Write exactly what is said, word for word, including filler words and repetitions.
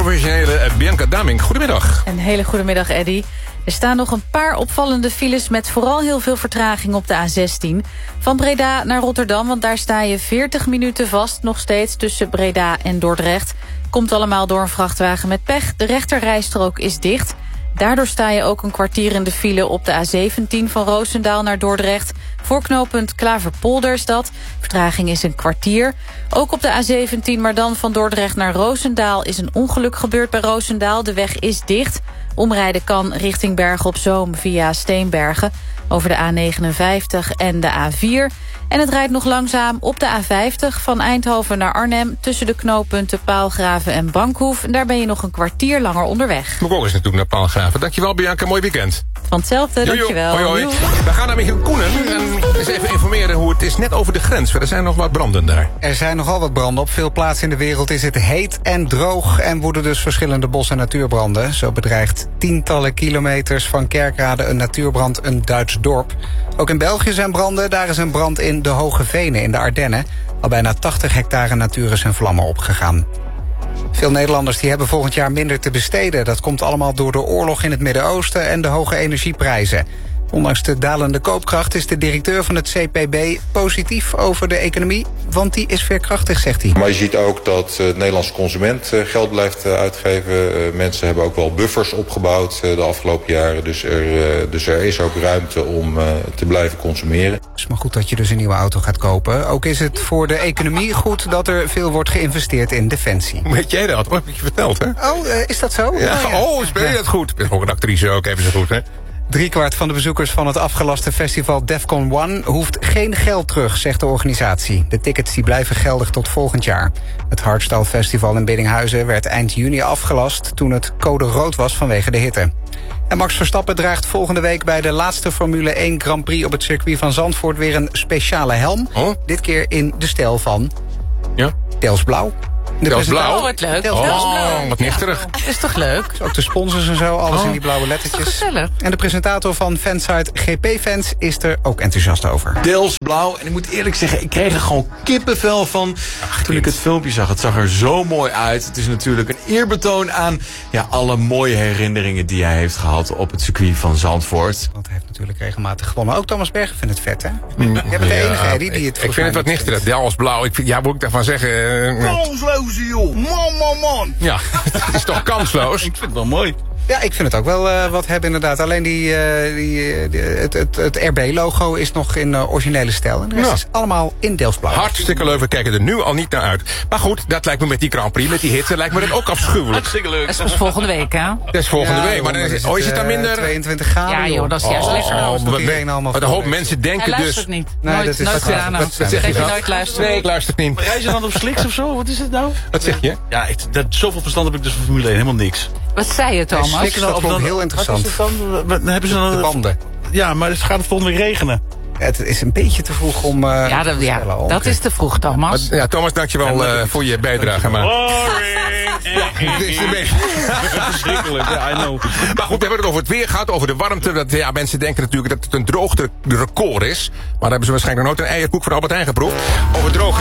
professionele Bianca Damink. Goedemiddag. Een hele goede middag, Eddy. Er staan nog een paar opvallende files met vooral heel veel vertraging op de A zestien. Van Breda naar Rotterdam, want daar sta je veertig minuten vast... nog steeds tussen Breda en Dordrecht. Komt allemaal door een vrachtwagen met pech. De rechterrijstrook is dicht. Daardoor sta je ook een kwartier in de file op de A zeventien... van Roosendaal naar Dordrecht. Voor knooppunt Klaverpolder is dat. Vertraging is een kwartier. Ook op de A zeventien, maar dan van Dordrecht naar Roosendaal... is een ongeluk gebeurd bij Roosendaal. De weg is dicht. Omrijden kan richting Bergen op Zoom via Steenbergen... over de A negenenvijftig en de A vier... En het rijdt nog langzaam op de A vijftig van Eindhoven naar Arnhem... tussen de knooppunten Paalgraven en Bankhoef. En daar ben je nog een kwartier langer onderweg. Moet ik ook eens naartoe naar Paalgraven. Dankjewel, Bianca. Mooi weekend. Van hetzelfde, Jojo. dankjewel. Hoi, hoi. We gaan naar Michiel Koenen en eens even informeren hoe het is net over de grens. Er zijn nog wat branden daar. Er zijn nogal wat branden. Op veel plaatsen in de wereld is het heet en droog... en woeden dus verschillende bos- en natuurbranden. Zo bedreigt tientallen kilometers van Kerkrade een natuurbrand een Duits dorp. Ook in België zijn branden. Daar is een brand in de Hoge Venen in de Ardennen. Al bijna tachtig hectare natuur is in vlammen opgegaan. Veel Nederlanders die hebben volgend jaar minder te besteden. Dat komt allemaal door de oorlog in het Midden-Oosten en de hoge energieprijzen. Ondanks de dalende koopkracht is de directeur van het C P B positief over de economie, want die is veerkrachtig, zegt hij. Maar je ziet ook dat de Nederlandse consument geld blijft uitgeven. Mensen hebben ook wel buffers opgebouwd de afgelopen jaren. Dus er, dus er is ook ruimte om te blijven consumeren. Het is maar goed dat je dus een nieuwe auto gaat kopen. Ook is het voor de economie goed dat er veel wordt geïnvesteerd in defensie. Hoe weet jij dat? Wat heb ik je verteld, hè? Oh, uh, is dat zo? Ja. Oh, ja. Oh, speel je dat goed? Ik ben ook een actrice ook, even zo goed, hè? Driekwart van de bezoekers van het afgelaste festival Defcon One hoeft geen geld terug, zegt de organisatie. De tickets die blijven geldig tot volgend jaar. Het Hardstyle Festival in Biddinghuizen werd eind juni afgelast toen het code rood was vanwege de hitte. En Max Verstappen draagt volgende week bij de laatste Formule één Grand Prix op het circuit van Zandvoort weer een speciale helm. Oh? Dit keer in de stijl van Ja? Dels Blauw. De Dels Blauw? Oh, wat leuk. Dels Oh, Blauw. wat nichterig. Is toch leuk? Ook de sponsors en zo, alles Oh. in die blauwe Is toch lettertjes. gezellig? En de presentator van fansite G P-fans is er ook enthousiast over. Deels blauw. En ik moet eerlijk zeggen, ik kreeg er gewoon kippenvel van toen ik het filmpje zag. Het zag er zo mooi uit. Het is natuurlijk een eerbetoon aan ja, alle mooie herinneringen die hij heeft gehad op het circuit van Zandvoort. Want hij heeft natuurlijk regelmatig gewonnen. Ook Thomas Bergen vindt het vet, hè? Jij bent de enige, Eddie, die het Ik vind het wat nichterig. Dels Blauw. Ik vind, ja, moet ik daarvan zeggen? Uh, Kansloze joh. Man, man, man. ja, het is toch kansloos? Ik vind het wel mooi. Ja, ik vind het ook wel uh, wat hebben inderdaad. Alleen die, uh, die, uh, die, het, het, het R B-logo is nog in uh, originele stijl. En de rest Ja. is allemaal in Delftsblauw. Hartstikke leuk, we kijken er nu al niet naar uit. Maar goed, dat lijkt me met die Grand Prix, met die hitte, lijkt me dat ook afschuwelijk. Hartstikke leuk. Dat is pas volgende week, hè? Dat is volgende Ja, week, maar dan is, oh, is het dan uh, minder? tweeëntwintig graden. Ja, joh, dat is juist lekker. Oh, wat, wat iedereen allemaal wat een hoop voor mensen Hij denken luistert dus... niet. Nee, nooit dat is- nooit wat- gedaan. wat- ook. wat zeg je Dat je dan? nooit luistert. Nee, ik luister niet. Rij je dan op Sliks of zo? Wat is het nou? Wat zeg je? Ja, ik, dat, zoveel verstand heb ik dus van Formule één. Helemaal niks. Wat zei je, Thomas? Sliks, dat Of vond ik dan- heel interessant. Wat is het dan? Wat- dan hebben ze dan De banden. Ja, maar het gaat het volgende week regenen. Het is een beetje te vroeg om uh, Ja, dat, te ja, stellen. Oh, dat oké. is te vroeg, Thomas. Ja, Thomas, dankjewel uh, voor je bijdrage. Maar... Boring. Dit is een beetje... Verschrikkelijk, ja, I know. Maar goed, we hebben het over het weer gehad, over de warmte. Dat, ja, mensen denken natuurlijk dat het een droogte record is. Maar daar hebben ze waarschijnlijk nog nooit een eierkoek van Albert Heijn geproefd. Over droogte.